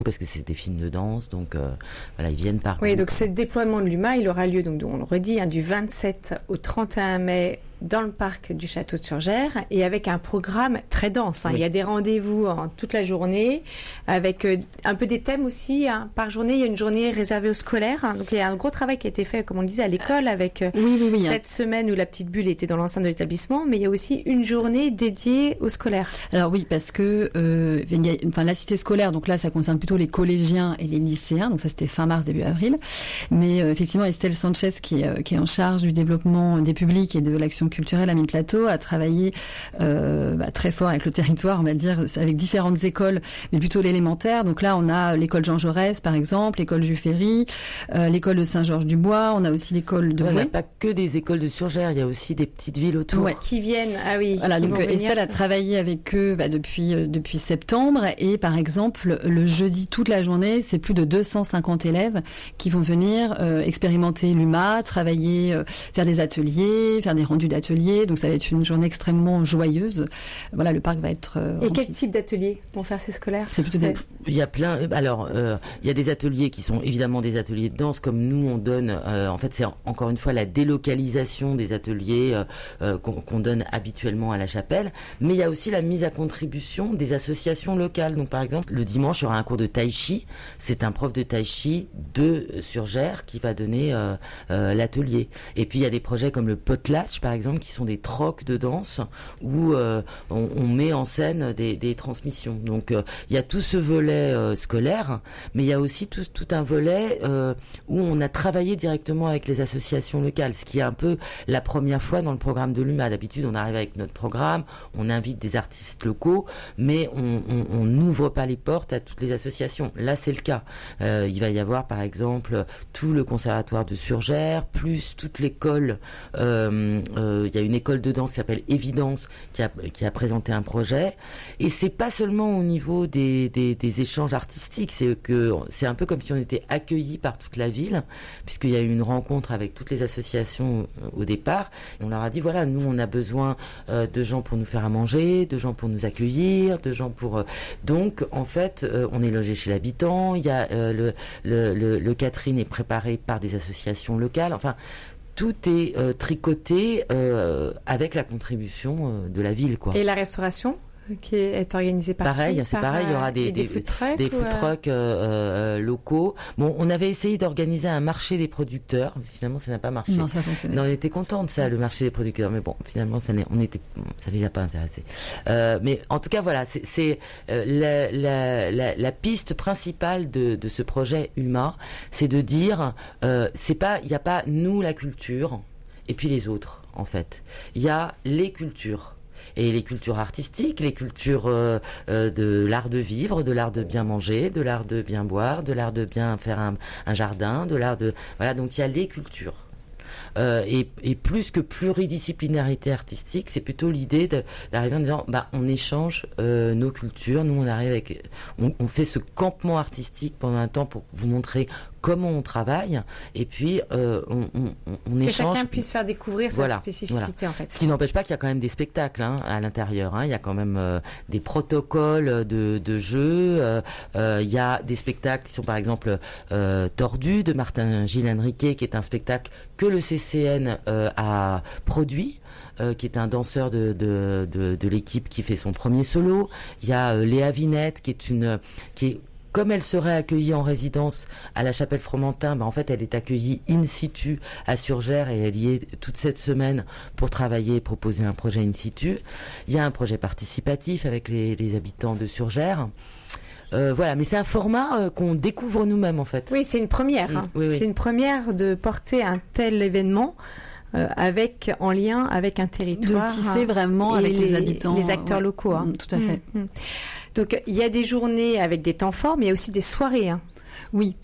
parce que c'est des films de danse, donc voilà, ils viennent par groupe. Oui, donc ce déploiement de l'UMA, il aura lieu, donc on le redit, du 27 au 31 mai dans le parc du Château de Surgères, et avec un programme très dense. Oui. Il y a des rendez-vous toute la journée, avec un peu des thèmes aussi. Par journée, il y a une journée réservée aux scolaires. Donc il y a un gros travail qui a été fait, comme on le disait, à l'école, avec cette semaine où la petite bulle était dans l'enceinte de l'établissement, mais il y a aussi une journée dédiée aux scolaires. Alors oui, parce que la cité scolaire, donc là, ça concerne plutôt les collégiens et les lycéens. Donc ça, c'était fin mars, début avril. Mais effectivement, Estelle Sanchez, qui est en charge du développement des publics et de l'action culturelle à Mille-Plateau, a travaillé très fort avec le territoire, on va dire, avec différentes écoles, mais plutôt l'élémentaire. Donc là, on a l'école Jean Jaurès, par exemple, l'école Jules Ferry, l'école de Saint-Georges-du-Bois, on a aussi l'école de... On n'a pas que des écoles de Surgères, il y a aussi des petites villes autour. Ouais. Qui viennent, Voilà, donc Estelle a travaillé avec eux depuis septembre, et par exemple, le jeudi, toute la journée, c'est plus de 250 élèves qui vont venir expérimenter l'UMA, travailler, faire des ateliers, faire des rendus d'ateliers. Donc ça va être une journée extrêmement joyeuse. Voilà, le parc va être Et quel type d'ateliers vont faire ces scolaires? C'est plutôt Il y a plein. Alors, il y a des ateliers qui sont évidemment des ateliers de danse, comme nous on donne. En fait, c'est encore une fois la délocalisation des ateliers qu'on donne habituellement à la chapelle. Mais il y a aussi la mise à contribution des associations locales. Donc, par exemple, le dimanche, il y aura un cours de tai chi. C'est un prof de tai chi de Surgères qui va donner l'atelier. Et puis, il y a des projets comme le potlatch, par exemple, qui sont des trocs de danse où on met en scène des transmissions. Donc il y a tout ce volet scolaire, mais il y a aussi tout un volet où on a travaillé directement avec les associations locales, ce qui est un peu la première fois dans le programme de l'UMA. D'habitude, on arrive avec notre programme, on invite des artistes locaux, mais on n'ouvre pas les portes à toutes les associations. Là, c'est le cas. Il va y avoir, par exemple, tout le conservatoire de Surgères, plus toute l'école. Il y a une école de danse qui s'appelle Évidence qui a présenté un projet, et c'est pas seulement au niveau des échanges artistiques, c'est un peu comme si on était accueillis par toute la ville, puisqu'il y a eu une rencontre avec toutes les associations au départ. On leur a dit voilà, nous on a besoin de gens pour nous faire à manger, de gens pour nous accueillir, de gens pour donc en fait on est logé chez l'habitant. Il y a le catering est préparé par des associations locales. Enfin, tout est tricoté avec la contribution de la ville, quoi. Et la restauration qui est organisée par pareil, c'est pareil, il y aura des food trucks locaux. Bon, on avait essayé d'organiser un marché des producteurs, mais finalement ça n'a pas marché. Non, ça a fonctionné. Non, on était contents de ça, le marché des producteurs, mais bon, finalement ça les a pas intéressés. Mais en tout cas, voilà, c'est la piste principale de ce projet UMA, c'est de dire, il n'y a pas nous la culture et puis les autres, en fait. Il y a les cultures. Et les cultures artistiques, les cultures de l'art de vivre, de l'art de bien manger, de l'art de bien boire, de l'art de bien faire un jardin, de l'art de... Voilà, donc il y a les cultures. Et plus que pluridisciplinarité artistique, c'est plutôt l'idée d'arriver en disant on échange nos cultures. Nous, on arrive on fait ce campement artistique pendant un temps pour vous montrer comment on travaille, et puis on échange. Que chacun puisse faire découvrir sa spécificité, en fait. Ce qui n'empêche pas qu'il y a quand même des spectacles à l'intérieur. Il y a quand même des protocoles de jeu. Il y a des spectacles qui sont par exemple Tordus de Martin Gilles Henriquet, qui est un spectacle que le CCN a produit. Qui est un danseur de l'équipe qui fait son premier solo. Il y a Léa Vinette qui est comme elle serait accueillie en résidence à la Chapelle Fromentin, en fait, elle est accueillie in situ à Surgères, et elle y est toute cette semaine pour travailler et proposer un projet in situ. Il y a un projet participatif avec les habitants de Surgères. Voilà, mais c'est un format qu'on découvre nous-mêmes, en fait. Oui, c'est une première. Oui. C'est une première de porter un tel événement en lien avec un territoire. De tisser vraiment avec les habitants. Les acteurs locaux. Tout à fait. Donc, il y a des journées avec des temps forts, mais il y a aussi des soirées. Oui.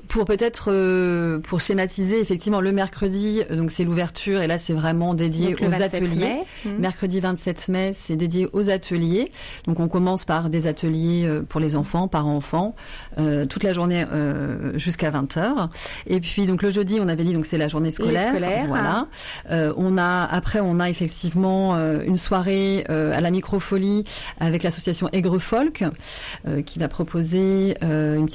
Pour schématiser, effectivement, le mercredi, donc c'est l'ouverture, et là c'est vraiment dédié aux ateliers. Mercredi 27 mai, c'est dédié aux ateliers. Donc on commence par des ateliers pour les enfants, par enfant, toute la journée jusqu'à 20h. Et puis donc le jeudi, on avait dit, donc c'est la journée scolaire. Voilà. On a effectivement une soirée à la Microfolie avec l'association Aigre Folk qui va proposer une petite